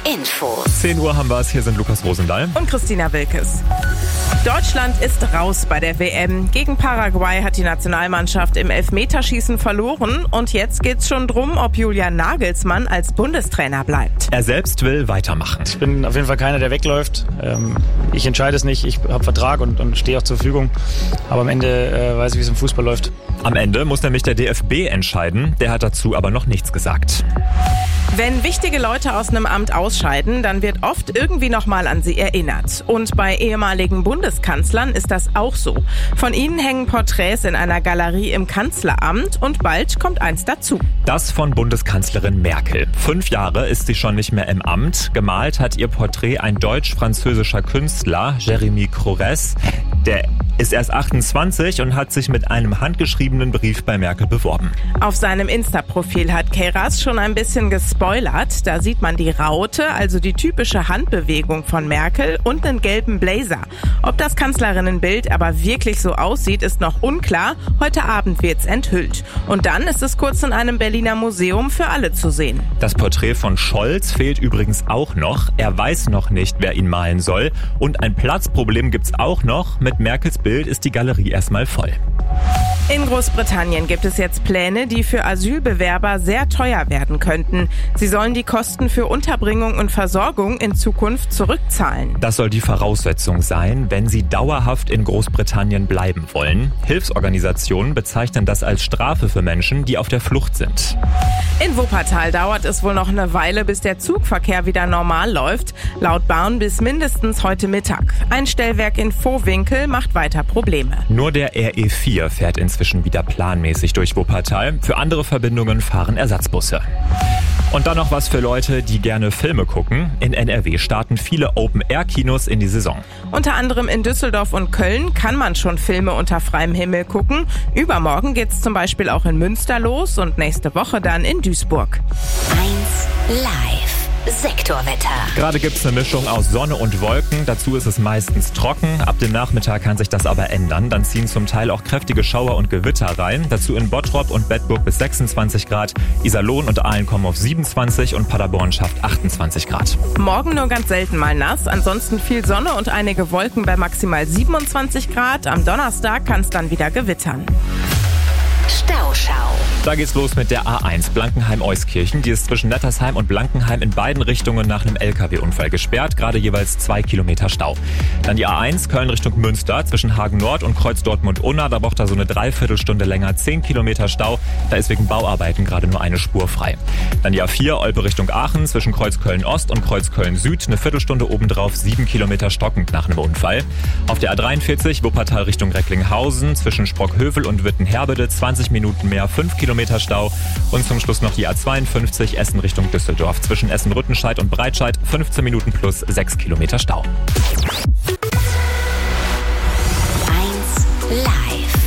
Infos. 10 Uhr haben wir es. Hier sind Lukas Rosendahl und Christina Wilkes. Deutschland ist raus bei der WM. Gegen Paraguay hat die Nationalmannschaft im Elfmeterschießen verloren. Und jetzt geht's schon drum, ob Julian Nagelsmann als Bundestrainer bleibt. Er selbst will weitermachen. Ich bin auf jeden Fall keiner, der wegläuft. Ich entscheide es nicht. Ich habe Vertrag und stehe auch zur Verfügung. Aber am Ende weiß ich, wie es im Fußball läuft. Am Ende muss nämlich der DFB entscheiden. Der hat dazu aber noch nichts gesagt. Wenn wichtige Leute aus einem Amt ausscheiden, dann wird oft irgendwie nochmal an sie erinnert. Und bei ehemaligen Bundeskanzlern ist das auch so. Von ihnen hängen Porträts in einer Galerie im Kanzleramt und bald kommt eins dazu. Das von Bundeskanzlerin Merkel. 5 Jahre ist sie schon nicht mehr im Amt. Gemalt hat ihr Porträt ein deutsch-französischer Künstler, Jérémy Crorès. Der ist erst 28 und hat sich mit einem handgeschriebenen Brief bei Merkel beworben. Auf seinem Insta-Profil hat Queiroz schon ein bisschen gespoilert. Da sieht man die Raute, also die typische Handbewegung von Merkel und einen gelben Blazer. Ob das Kanzlerinnenbild aber wirklich so aussieht, ist noch unklar. Heute Abend wird's enthüllt. Und dann ist es kurz in einem Berliner Museum für alle zu sehen. Das Porträt von Scholz fehlt übrigens auch noch. Er weiß noch nicht, wer ihn malen soll. Und ein Platzproblem gibt's auch noch. Mit Merkels Bild ist die Galerie erstmal voll. In Großbritannien gibt es jetzt Pläne, die für Asylbewerber sehr teuer werden könnten. Sie sollen die Kosten für Unterbringung und Versorgung in Zukunft zurückzahlen. Das soll die Voraussetzung sein, wenn sie dauerhaft in Großbritannien bleiben wollen. Hilfsorganisationen bezeichnen das als Strafe für Menschen, die auf der Flucht sind. In Wuppertal dauert es wohl noch eine Weile, bis der Zugverkehr wieder normal läuft. Laut Bahn bis mindestens heute Mittag. Ein Stellwerk in Vohwinkel macht weiter Probleme. Nur der RE4 fährt inzwischen wieder planmäßig durch Wuppertal. Für andere Verbindungen fahren Ersatzbusse. Und dann noch was für Leute, die gerne Filme gucken. In NRW starten viele Open-Air-Kinos in die Saison. Unter anderem in Düsseldorf und Köln kann man schon Filme unter freiem Himmel gucken. Übermorgen geht's zum Beispiel auch in Münster los und nächste Woche dann in Duisburg. 1 Live. Sektorwetter. Gerade gibt's eine Mischung aus Sonne und Wolken. Dazu ist es meistens trocken. Ab dem Nachmittag kann sich das aber ändern. Dann ziehen zum Teil auch kräftige Schauer und Gewitter rein. Dazu in Bottrop und Bedburg bis 26 Grad. Iserlohn und Aalen kommen auf 27 und Paderborn schafft 28 Grad. Morgen nur ganz selten mal nass. Ansonsten viel Sonne und einige Wolken bei maximal 27 Grad. Am Donnerstag kann es dann wieder gewittern. Stauschau. Da geht's los mit der A1 Blankenheim-Euskirchen. Die ist zwischen Nettersheim und Blankenheim in beiden Richtungen nach einem LKW-Unfall gesperrt. Gerade jeweils 2 Kilometer Stau. Dann die A1 Köln Richtung Münster zwischen Hagen Nord und Kreuz Dortmund-Unna. Da braucht er so eine Dreiviertelstunde länger, 10 Kilometer Stau. Da ist wegen Bauarbeiten gerade nur eine Spur frei. Dann die A4 Olpe Richtung Aachen zwischen Kreuz Köln-Ost und Kreuz Köln-Süd. Eine Viertelstunde obendrauf, 7 Kilometer stockend nach einem Unfall. Auf der A43 Wuppertal Richtung Recklinghausen zwischen Sprockhövel und Wittenherbede 20 Minuten mehr, 5 Kilometer Stau. Und zum Schluss noch die A52 Essen Richtung Düsseldorf. Zwischen Essen-Rüttenscheid und Breitscheid 15 Minuten plus 6 Kilometer Stau. 1 Live.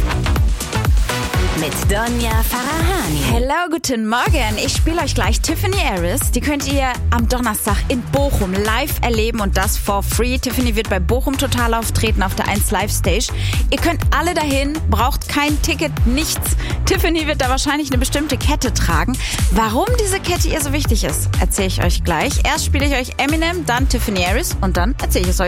Mit Donja Farahani. Hello, guten Morgen. Ich spiele euch gleich Tiffany Harris. Die könnt ihr am Donnerstag in Bochum live erleben und das for free. Tiffany wird bei Bochum Total auftreten auf der 1 Live Stage. Ihr könnt alle dahin, braucht kein Ticket, nichts. Tiffany wird da wahrscheinlich eine bestimmte Kette tragen. Warum diese Kette ihr so wichtig ist, erzähle ich euch gleich. Erst spiele ich euch Eminem, dann Tiffany Harris und dann erzähle ich es euch.